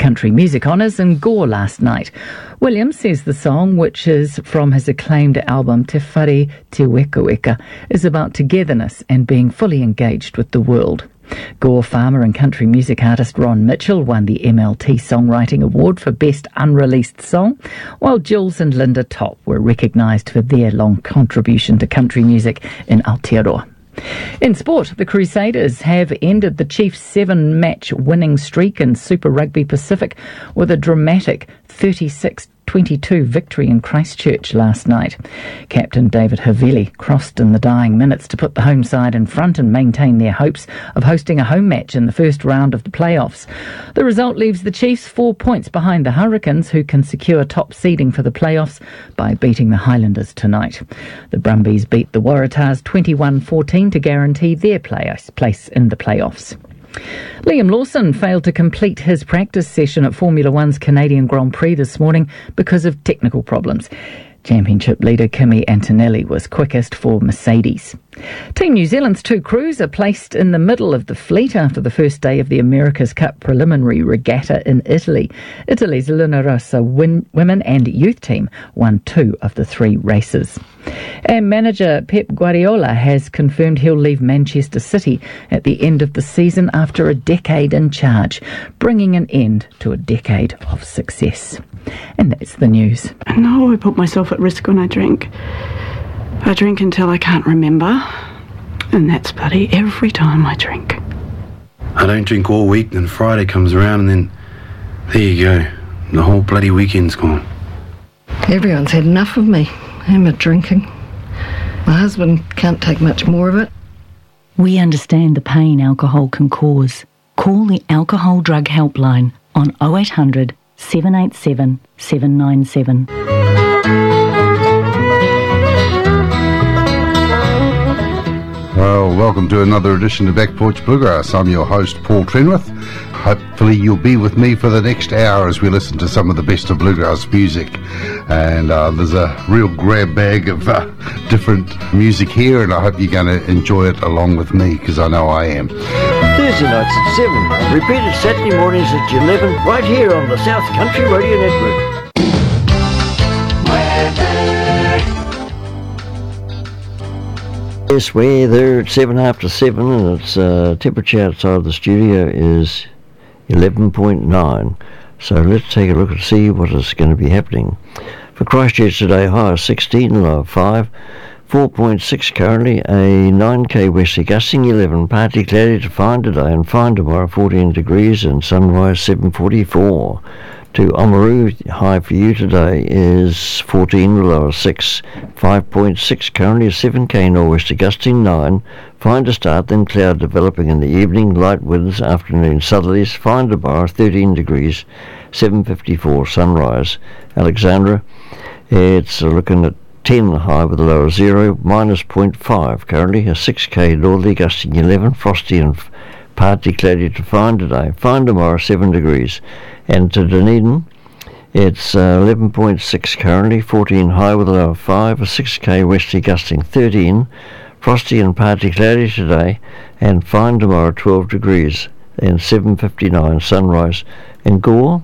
Country Music Honours in Gore last night. Williams says the song, which is from his acclaimed album Te Whare Te Weka Weka, is about togetherness and being fully engaged with the world. Gore farmer and country music artist Ron Mitchell won the MLT Songwriting Award for Best Unreleased Song, while Jules and Linda Top were recognised for their long contribution to country music in Aotearoa. In sport, the Crusaders have ended the Chiefs' 7-match winning streak in Super Rugby Pacific with a dramatic 36-22 victory in Christchurch last night. Captain David Havili crossed in the dying minutes to put the home side in front and maintain their hopes of hosting a home match in the first round of the playoffs. The result leaves the Chiefs 4 points behind the Hurricanes, who can secure top seeding for the playoffs by beating the Highlanders tonight. The Brumbies beat the Waratahs 21-14 to guarantee their place in the playoffs. Liam Lawson failed to complete his practice session at Formula One's Canadian Grand Prix this morning because of technical problems. Championship leader Kimi Antonelli was quickest for Mercedes. Team New Zealand's 2 crews are placed in the middle of the fleet after the first day of the America's Cup preliminary regatta in Italy. Italy's Luna Rossa women and youth team won 2 of the 3 races. And manager Pep Guardiola has confirmed he'll leave Manchester City at the end of the season after a decade in charge, bringing an end to a decade of success. And that's the news. I know I put myself at risk when I drink. I drink until I can't remember, and that's bloody every time I drink. I don't drink all week, then Friday comes around and then there you go, the whole bloody weekend's gone. Everyone's had enough of me and my drinking. My husband can't take much more of it. We understand the pain alcohol can cause. Call the Alcohol Drug Helpline on 0800 787 797. Well, welcome to another edition of Back Porch Bluegrass. I'm your host, Paul Trenwith. Hopefully you'll be with me for the next hour as we listen to some of the best of bluegrass music. And there's a real grab bag of different music here, and I hope you're going to enjoy it along with me, because I know I am. Thursday nights at 7, and repeated Saturday mornings at 11, right here on the South Country Radio Network. Yes, we're there at 7 after 7, and it's temperature outside the studio is 11.9. So let's take a look and see what is going to be happening. For Christchurch today, high of 16, low of 5. 4.6 currently, a 9k westerly gusting 11, partly cloudy to fine today and fine tomorrow, 14 degrees and sunrise 7:44. To Oamaru, high for you today is 14, low of 6. 5.6 currently, a 7k nor'wester gusting 9, fine to start, then cloud developing in the evening, light winds, afternoon southerlies, fine tomorrow, 13 degrees, 7:54 sunrise. Alexandra, it's looking at 10 high with a low of 0, minus 0.5 currently, a 6k northerly gusting 11, frosty and partly cloudy to fine today, fine tomorrow, 7 degrees. And to Dunedin, it's 11.6 currently, 14 high with a low of 5, a 6k westerly gusting 13, frosty and partly cloudy today, and fine tomorrow, 12 degrees, and 7:59 sunrise. And Gore,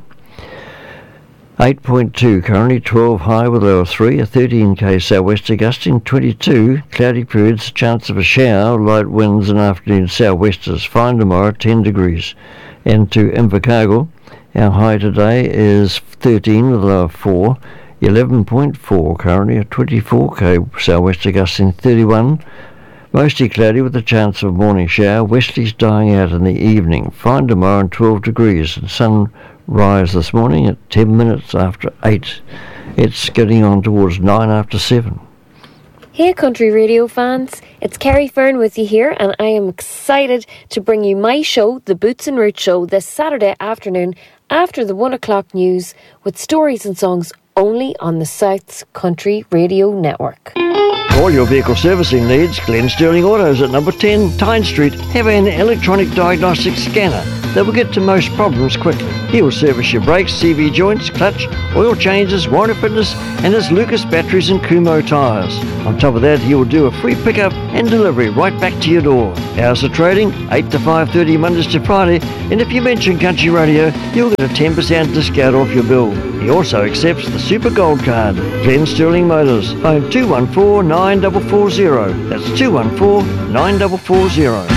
8.2 currently, 12 high with a low of 3, a 13k southwester gusting 22, cloudy periods, chance of a shower, light winds and afternoon southwesters, fine tomorrow, 10 degrees. And to Invercargill, our high today is 13 with a low of 4, 11.4 currently, a 24k southwester gusting 31, mostly cloudy with a chance of a morning shower, westerlies dying out in the evening, fine tomorrow and 12 degrees, and sunrise this morning at 10 minutes after 8. It's getting on towards 9 after 7. Hey country radio fans, it's Kerry Fern with you here, and I am excited to bring you my show, The Boots and Roots Show, this Saturday afternoon after the 1 o'clock news, with stories and songs only on the South's Country Radio Network. All your vehicle servicing needs, Glen Sterling Autos at number 10 Tyne Street have an electronic diagnostic scanner that will get to most problems quickly. He will service your brakes, CV joints, clutch, oil changes, warranty fitness, and his Lucas batteries and Kumho tyres. On top of that, he will do a free pickup and delivery right back to your door. Hours of trading, 8 to 5:30 Mondays to Friday, and if you mention Country Radio, you'll get a 10% discount off your bill. He also accepts the Super Gold Card. Glen Sterling Motors, phone 214 9440. That's 214 9440.